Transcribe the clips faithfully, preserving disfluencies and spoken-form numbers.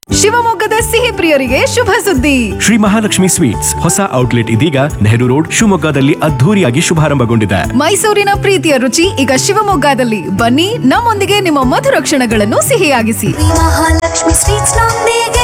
ಶಿವಮೊಗ್ಗದ ಸಿಹಿ ಪ್ರಿಯರಿಗೆ ಶುಭ ಸುದ್ದಿ. ಶ್ರೀ ಮಹಾಲಕ್ಷ್ಮಿ ಸ್ವೀಟ್ಸ್ ಹೊಸ ಔಟ್ಲೆಟ್ ಇದೀಗ ನೆಹರು ರೋಡ್ ಶಿವಮೊಗ್ಗದಲ್ಲಿ ಅದ್ಧೂರಿಯಾಗಿ ಶುಭಾರಂಭಗೊಂಡಿದೆ. ಮೈಸೂರಿನ ಪ್ರೀತಿಯ ರುಚಿ ಈಗ ಶಿವಮೊಗ್ಗದಲ್ಲಿ. ಬನ್ನಿ, ನಮ್ಮೊಂದಿಗೆ ನಿಮ್ಮ ಮಧುರ ಕ್ಷಣಗಳನ್ನು ಸಿಹಿಯಾಗಿಸಿ. ಮಹಾಲಕ್ಷ್ಮಿ ಸ್ವೀಟ್ಸ್ ನೊಂದಿಗೆ.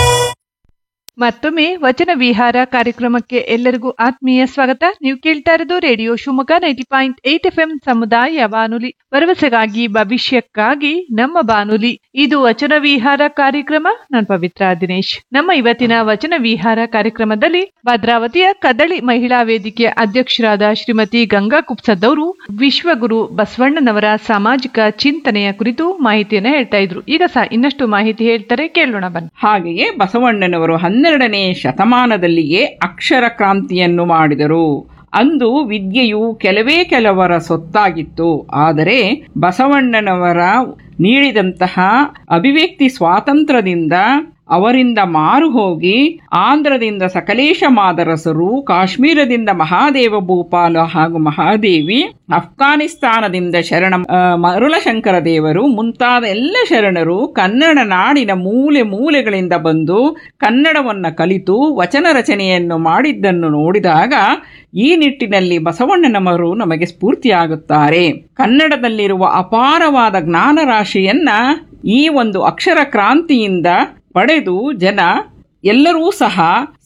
ಮತ್ತೊಮ್ಮೆ ವಚನ ವಿಹಾರ ಕಾರ್ಯಕ್ರಮಕ್ಕೆ ಎಲ್ಲರಿಗೂ ಆತ್ಮೀಯ ಸ್ವಾಗತ. ನೀವು ಕೇಳ್ತಾ ಇರೋದು radio Shivamogga ninety point eight F M ಸಮುದಾಯ ಬಾನುಲಿ, ಭರವಸೆಗಾಗಿ ಭವಿಷ್ಯಕ್ಕಾಗಿ ನಮ್ಮ ಬಾನುಲಿ. ಇದು ವಚನ ವಿಹಾರ ಕಾರ್ಯಕ್ರಮ. ನಾನು ಪವಿತ್ರ ದಿನೇಶ್. ನಮ್ಮ ಇವತ್ತಿನ ವಚನ ವಿಹಾರ ಕಾರ್ಯಕ್ರಮದಲ್ಲಿ ಭದ್ರಾವತಿಯ ಕದಳಿ ಮಹಿಳಾ ವೇದಿಕೆಯ ಅಧ್ಯಕ್ಷರಾದ ಶ್ರೀಮತಿ ಗಂಗಾ ಕುಪ್ಸದವರು ವಿಶ್ವಗುರು ಬಸವಣ್ಣನವರ ಸಾಮಾಜಿಕ ಚಿಂತನೆಯ ಕುರಿತು ಮಾಹಿತಿಯನ್ನ ಹೇಳ್ತಾ ಇದ್ರು. ಈಗ ಸಹ ಇನ್ನಷ್ಟು ಮಾಹಿತಿ ಹೇಳ್ತಾರೆ, ಕೇಳೋಣ ಬನ್ನಿ. ಹಾಗೆಯೇ ಬಸವಣ್ಣನವರು ಹನ್ನೆರಡನೇ ಶತಮಾನದಲ್ಲಿಯೇ ಅಕ್ಷರ ಕ್ರಾಂತಿಯನ್ನು ಮಾಡಿದರು. ಅಂದು ವಿದ್ಯೆಯು ಕೆಲವೇ ಕೆಲವರ ಸೊತ್ತಾಗಿತ್ತು. ಆದರೆ ಬಸವಣ್ಣನವರ ನೀಡಿದಂತಹ ಅಭಿವ್ಯಕ್ತಿ ಸ್ವಾತಂತ್ರ್ಯದಿಂದ ಅವರಿಂದ ಮಾರು ಹೋಗಿ ಆಂಧ್ರದಿಂದ ಸಕಲೇಶ ಮಾದರಸರು, ಕಾಶ್ಮೀರದಿಂದ ಮಹಾದೇವ ಭೂಪಾಲ ಹಾಗೂ ಮಹಾದೇವಿ, ಅಫ್ಘಾನಿಸ್ತಾನದಿಂದ ಶರಣ ಮರುಳಶಂಕರ ದೇವರು ಮುಂತಾದ ಎಲ್ಲ ಶರಣರು ಕನ್ನಡ ನಾಡಿನ ಮೂಲೆ ಮೂಲೆಗಳಿಂದ ಬಂದು ಕನ್ನಡವನ್ನು ಕಲಿತು ವಚನ ರಚನೆಯನ್ನು ಮಾಡಿದ್ದನ್ನು ನೋಡಿದಾಗ ಈ ನಿಟ್ಟಿನಲ್ಲಿ ಬಸವಣ್ಣನವರು ನಮಗೆ ಸ್ಫೂರ್ತಿಯಾಗುತ್ತಾರೆ. ಕನ್ನಡದಲ್ಲಿರುವ ಅಪಾರವಾದ ಜ್ಞಾನ ರಾಶಿಯನ್ನ ಈ ಒಂದು ಅಕ್ಷರ ಕ್ರಾಂತಿಯಿಂದ ಪಡೆದು ಜನ ಎಲ್ಲರೂ ಸಹ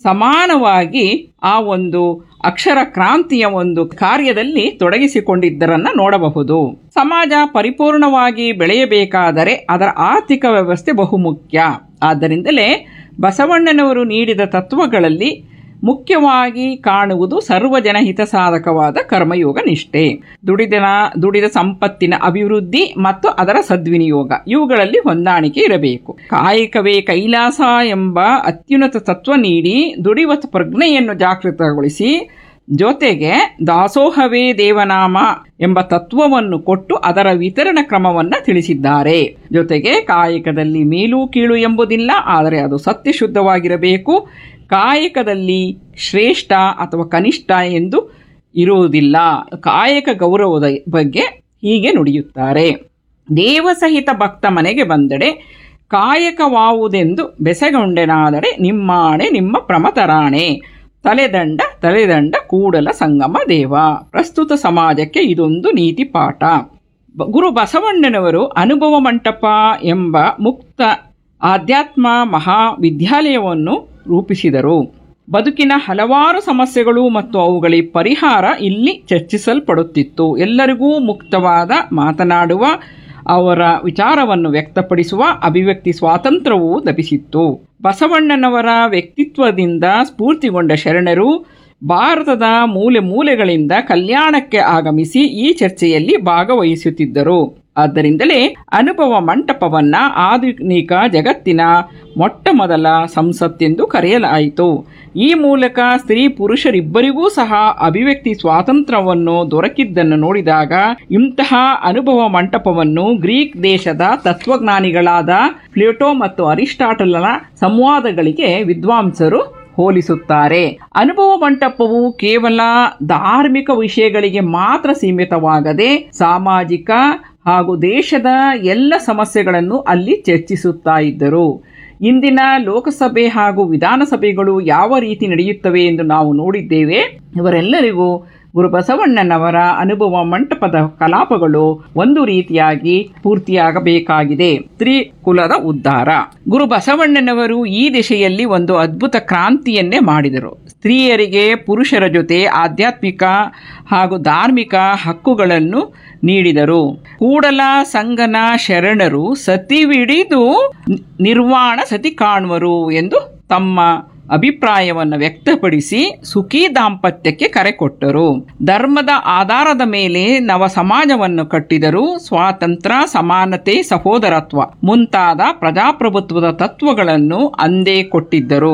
ಸಮಾನವಾಗಿ ಆ ಒಂದು ಅಕ್ಷರ ಕ್ರಾಂತಿಯ ಒಂದು ಕಾರ್ಯದಲ್ಲಿ ತೊಡಗಿಸಿಕೊಂಡಿದ್ದರನ್ನ ನೋಡಬಹುದು. ಸಮಾಜ ಪರಿಪೂರ್ಣವಾಗಿ ಬೆಳೆಯಬೇಕಾದರೆ ಅದರ ಆರ್ಥಿಕ ವ್ಯವಸ್ಥೆ ಬಹುಮುಖ್ಯ. ಆದ್ದರಿಂದಲೇ ಬಸವಣ್ಣನವರು ನೀಡಿದ ತತ್ವಗಳಲ್ಲಿ ಮುಖ್ಯವಾಗಿ ಕಾಣುವುದು ಸರ್ವಜನ ಹಿತ ಸಾಧಕವಾದ ಕರ್ಮಯೋಗ ನಿಷ್ಠೆ, ದುಡಿದನ ದುಡಿದ ಸಂಪತ್ತಿನ ಅಭಿವೃದ್ಧಿ ಮತ್ತು ಅದರ ಸದ್ವಿನಿಯೋಗ, ಇವುಗಳಲ್ಲಿ ಹೊಂದಾಣಿಕೆ ಇರಬೇಕು. ಕಾಯಕವೇ ಕೈಲಾಸ ಎಂಬ ಅತ್ಯುನ್ನತ ತತ್ವ ನೀಡಿ ದುಡಿಯುವ ಪ್ರಜ್ಞೆಯನ್ನು ಜಾಗೃತಗೊಳಿಸಿ, ಜೊತೆಗೆ ದಾಸೋಹವೇ ದೇವನಾಮ ಎಂಬ ತತ್ವವನ್ನು ಕೊಟ್ಟು ಅದರ ವಿತರಣಾ ಕ್ರಮವನ್ನು ತಿಳಿಸಿದ್ದಾರೆ. ಜೊತೆಗೆ ಕಾಯಕದಲ್ಲಿ ಮೇಲು ಕೀಳು ಎಂಬುದಿಲ್ಲ, ಆದರೆ ಅದು ಸತ್ಯಶುದ್ಧವಾಗಿರಬೇಕು. ಕಾಯಕದಲ್ಲಿ ಶ್ರೇಷ್ಠ ಅಥವಾ ಕನಿಷ್ಠ ಎಂದು ಇರುವುದಿಲ್ಲ. ಕಾಯಕ ಗೌರವದ ಬಗ್ಗೆ ಹೀಗೆ ನುಡಿಯುತ್ತಾರೆ. ದೇವಸಹಿತ ಭಕ್ತ ಮನೆಗೆ ಬಂದಡೆ ಕಾಯಕವಾವುದೆಂದು ಬೆಸಗೊಂಡೆನಾದಡೆ ನಿಮ್ಮಾಣೆ ನಿಮ್ಮ ಪ್ರಮತರಾಣೆ, ತಲೆದಂಡ ತಲೆದಂಡ ಕೂಡಲ ಸಂಗಮ ದೇವ. ಪ್ರಸ್ತುತ ಸಮಾಜಕ್ಕೆ ಇದೊಂದು ನೀತಿ ಪಾಠ. ಗುರು ಬಸವಣ್ಣನವರು ಅನುಭವ ಮಂಟಪ ಎಂಬ ಮುಕ್ತ ಆಧ್ಯಾತ್ಮ ಮಹಾವಿದ್ಯಾಲಯವನ್ನು ರೂಪಿಸಿದರು. ಬದುಕಿನ ಹಲವಾರು ಸಮಸ್ಯೆಗಳು ಮತ್ತು ಅವುಗಳಿಗೆ ಪರಿಹಾರ ಇಲ್ಲಿ ಚರ್ಚಿಸಲ್ಪಡುತ್ತಿತ್ತು. ಎಲ್ಲರಿಗೂ ಮುಕ್ತವಾದ ಮಾತನಾಡುವ, ಅವರ ವಿಚಾರವನ್ನು ವ್ಯಕ್ತಪಡಿಸುವ ಅಭಿವ್ಯಕ್ತಿ ಸ್ವಾತಂತ್ರ್ಯವೂ ಲಭಿಸಿತ್ತು. ಬಸವಣ್ಣನವರ ವ್ಯಕ್ತಿತ್ವದಿಂದ ಸ್ಫೂರ್ತಿಗೊಂಡ ಶರಣರು ಭಾರತದ ಮೂಲೆ ಮೂಲೆಗಳಿಂದ ಕಲ್ಯಾಣಕ್ಕೆ ಆಗಮಿಸಿ ಈ ಚರ್ಚೆಯಲ್ಲಿ ಭಾಗವಹಿಸುತ್ತಿದ್ದರು. ಆದ್ದರಿಂದಲೇ ಅನುಭವ ಮಂಟಪವನ್ನ ಆಧುನಿಕ ಜಗತ್ತಿನ ಮೊಟ್ಟ ಮೊದಲ ಸಂಸತ್ತೆಂದು ಕರೆಯಲಾಯಿತು. ಈ ಮೂಲಕ ಸ್ತ್ರೀ ಪುರುಷರಿಬ್ಬರಿಗೂ ಸಹ ಅಭಿವ್ಯಕ್ತಿ ಸ್ವಾತಂತ್ರ್ಯವನ್ನು ದೊರಕಿದ್ದನ್ನು ನೋಡಿದಾಗ ಇಂತಹ ಅನುಭವ ಮಂಟಪವನ್ನು ಗ್ರೀಕ್ ದೇಶದ ತತ್ವಜ್ಞಾನಿಗಳಾದ ಪ್ಲೇಟೋ ಮತ್ತು ಅರಿಸ್ಟಾಟಲನ ಸಂವಾದಗಳಿಗೆ ವಿದ್ವಾಂಸರು ಹೋಲಿಸುತ್ತಾರೆ. ಅನುಭವ ಮಂಟಪವು ಕೇವಲ ಧಾರ್ಮಿಕ ವಿಷಯಗಳಿಗೆ ಮಾತ್ರ ಸೀಮಿತವಾಗದೆ ಸಾಮಾಜಿಕ ಹಾಗೂ ದೇಶದ ಎಲ್ಲ ಸಮಸ್ಯೆಗಳನ್ನು ಅಲ್ಲಿ ಚರ್ಚಿಸುತ್ತಾ ಇದ್ದರು. ಇಂದಿನ ಲೋಕಸಭೆ ಹಾಗೂ ವಿಧಾನಸಭೆಗಳು ಯಾವ ರೀತಿ ನಡೆಯುತ್ತವೆ ಎಂದು ನಾವು ನೋಡಿದ್ದೇವೆ. ಇವರೆಲ್ಲರಿಗೂ ಗುರು ಬಸವಣ್ಣನವರ ಅನುಭವ ಮಂಟಪದ ಕಲಾಪಗಳು ಒಂದು ರೀತಿಯಾಗಿ ಪೂರ್ತಿಯಾಗಬೇಕಾಗಿದೆ. ತ್ರಿಕುಲದ ಉದ್ಧಾರ. ಗುರು ಬಸವಣ್ಣನವರು ಈ ದಿಶೆಯಲ್ಲಿ ಒಂದು ಅದ್ಭುತ ಕ್ರಾಂತಿಯನ್ನೇ ಮಾಡಿದರು. ಸ್ತ್ರೀಯರಿಗೆ ಪುರುಷರ ಜೊತೆ ಆಧ್ಯಾತ್ಮಿಕ ಹಾಗೂ ಧಾರ್ಮಿಕ ಹಕ್ಕುಗಳನ್ನು ನೀಡಿದರು. ಕೂಡಲ ಸಂಗನ ಶರಣರು ಸತಿವಿಡಿದು ನಿರ್ವಾಣ ಸತಿ ಕಾಣುವರು ಎಂದು ತಮ್ಮ ಅಭಿಪ್ರಾಯವನ್ನು ವ್ಯಕ್ತಪಡಿಸಿ ಸುಖಿ ದಾಂಪತ್ಯಕ್ಕೆ ಕರೆ ಕೊಟ್ಟರು. ಧರ್ಮದ ಆಧಾರದ ಮೇಲೆ ನವ ಸಮಾಜವನ್ನು ಕಟ್ಟಿದರು. ಸ್ವಾತಂತ್ರ್ಯ, ಸಮಾನತೆ, ಸಹೋದರತ್ವ ಮುಂತಾದ ಪ್ರಜಾಪ್ರಭುತ್ವದ ತತ್ವಗಳನ್ನು ಅಂದೇ ಕೊಟ್ಟಿದ್ದರು.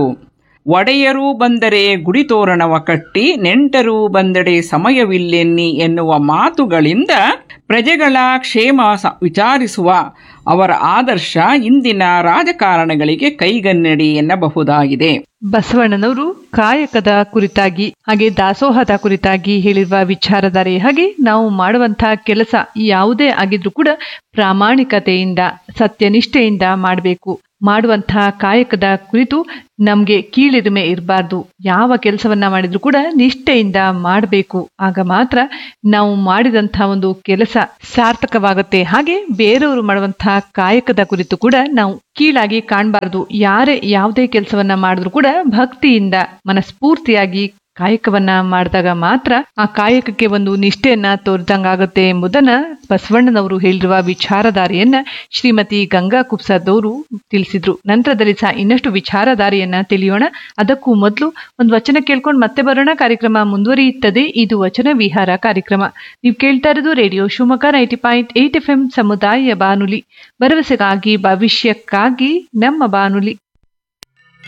ಒಡೆಯರು ಬಂದರೆ ಗುಡಿ ತೋರಣವ ಕಟ್ಟಿ, ನೆಂಟರು ಬಂದಡೆ ಸಮಯವಿಲ್ಲೆನ್ನಿ ಎನ್ನುವ ಮಾತುಗಳಿಂದ ಪ್ರಜೆಗಳ ಕ್ಷೇಮ ವಿಚಾರಿಸುವ ಅವರ ಆದರ್ಶ ಇಂದಿನ ರಾಜಕಾರಣಗಳಿಗೆ ಕೈಗನ್ನಡಿ ಎನ್ನಬಹುದಾಗಿದೆ. ಬಸವಣ್ಣನವರು ಕಾಯಕದ ಕುರಿತಾಗಿ ಹಾಗೆ ದಾಸೋಹದ ಕುರಿತಾಗಿ ಹೇಳಿರುವ ವಿಚಾರಧಾರೆ ಹಾಗೆ ನಾವು ಮಾಡುವಂತಹ ಕೆಲಸ ಯಾವುದೇ ಆಗಿದ್ರೂ ಕೂಡ ಪ್ರಾಮಾಣಿಕತೆಯಿಂದ ಸತ್ಯನಿಷ್ಠೆಯಿಂದ ಮಾಡಬೇಕು. ಮಾಡುವಂತಹ ಕಾಯಕದ ಕುರಿತು ನಮ್ಗೆ ಕೀಳಿರಿಮೆ ಇರಬಾರ್ದು. ಯಾವ ಕೆಲಸವನ್ನ ಮಾಡಿದ್ರು ಕೂಡ ನಿಷ್ಠೆಯಿಂದ ಮಾಡಬೇಕು. ಆಗ ಮಾತ್ರ ನಾವು ಮಾಡಿದಂತಹ ಒಂದು ಕೆಲಸ ಸಾರ್ಥಕವಾಗುತ್ತೆ. ಹಾಗೆ ಬೇರೆಯವರು ಮಾಡುವಂತಹ ಕಾಯಕದ ಕುರಿತು ಕೂಡ ನಾವು ಕೀಳಾಗಿ ಕಾಣಬಾರ್ದು. ಯಾರೇ ಯಾವುದೇ ಕೆಲಸವನ್ನ ಮಾಡಿದ್ರು ಕೂಡ ಭಕ್ತಿಯಿಂದ ಮನಸ್ಫೂರ್ತಿಯಾಗಿ ಕಾಯಕವನ್ನ ಮಾಡಿದಾಗ ಮಾತ್ರ ಆ ಕಾಯಕಕ್ಕೆ ಒಂದು ನಿಷ್ಠೆಯನ್ನ ತೋರಿದಂಗಾಗುತ್ತೆ ಎಂಬುದನ್ನ ಬಸವಣ್ಣನವರು ಹೇಳಿರುವ ವಿಚಾರಧಾರೆಯನ್ನ ಶ್ರೀಮತಿ ಗಂಗಾ ಕುಪ್ಸದವರು ತಿಳಿಸಿದ್ರು. ನಂತರದಲ್ಲಿ ಸಹ ಇನ್ನಷ್ಟು ವಿಚಾರಧಾರೆಯನ್ನ ತಿಳಿಯೋಣ. ಅದಕ್ಕೂ ಮೊದಲು ಒಂದು ವಚನ ಕೇಳ್ಕೊಂಡು ಮತ್ತೆ ಬರೋಣ. ಕಾರ್ಯಕ್ರಮ ಮುಂದುವರಿಯುತ್ತದೆ. ಇದು ವಚನ ವಿಹಾರ ಕಾರ್ಯಕ್ರಮ. ನೀವು ಕೇಳ್ತಾ ಇರೋದು radio Shivamogga ninety point eight F M ಸಮುದಾಯ ಬಾನುಲಿ, ಭರವಸೆಗಾಗಿ ಭವಿಷ್ಯಕ್ಕಾಗಿ ನಮ್ಮ ಬಾನುಲಿ.